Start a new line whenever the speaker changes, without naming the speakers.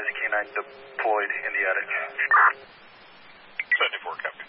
advise K9 deployed in the attic.
74, Captain.